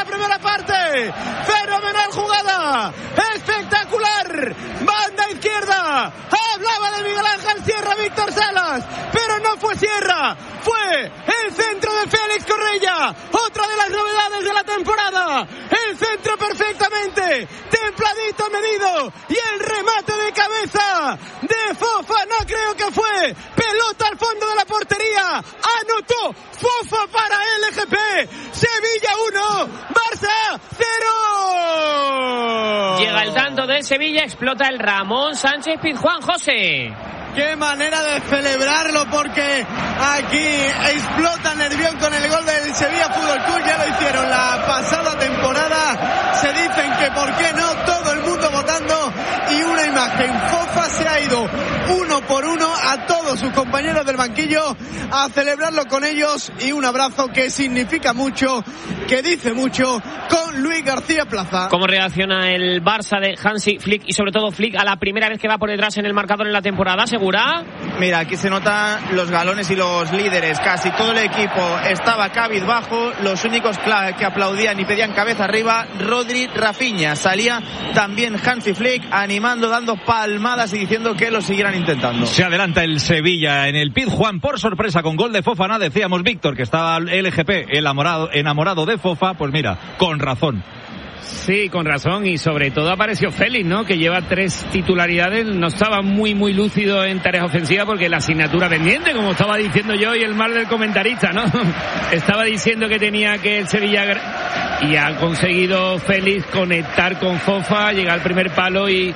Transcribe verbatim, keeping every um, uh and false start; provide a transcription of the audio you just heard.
la primera parte. Fenomenal jugada, espectacular, banda izquierda. Hablaba de Miguel Ángel Sierra, Víctor Salas, pero no fue Sierra, fue el centro de Félix Correia, otra de las novedades de la temporada. El centro perfectamente templadito, medido, y el remate de cabeza de Fofana, creo que fue pelota al fondo de la portería. Anotó Fofa para L G P. Sevilla uno, Barça cero. Llega el tanto del Sevilla, explota el Ramón Sánchez Pizjuán. José, qué manera de celebrarlo, porque aquí explota Nervión con el gol del Sevilla Fútbol Club. Ya lo hicieron la pasada temporada. Se dicen que por qué no, todo el mundo votando, y una imagen. Fofa se ha ido uno por uno a todos sus compañeros del banquillo a celebrarlo con ellos, y un abrazo que significa mucho, que dice mucho, con Luis García Plaza. ¿Cómo reacciona el Barça de Hansi Flick, y sobre todo Flick, a la primera vez que va por detrás en el marcador en la temporada? ¿Segura? Mira, aquí se notan los galones y los líderes. Casi todo el equipo estaba cabizbajo. Los únicos que aplaudían y pedían cabeza arriba, Rodri, Rafinha. Salía también Hansi Flick animando, dando palmadas y diciendo que lo siguieran intentando. Se adelanta el Sevilla en el Pizjuán por sorpresa con gol de Fofana. Decíamos, Víctor, que estaba el L G P enamorado, enamorado de Fofa. Pues mira, con razón. Sí, con razón, y sobre todo apareció Félix, ¿no? Que lleva tres titularidades, no estaba muy muy lúcido en tareas ofensivas porque la asignatura pendiente, como estaba diciendo yo y el mal del comentarista, ¿no? Estaba diciendo que tenía que el Sevilla, y ha conseguido Félix conectar con Fofa, llegar al primer palo y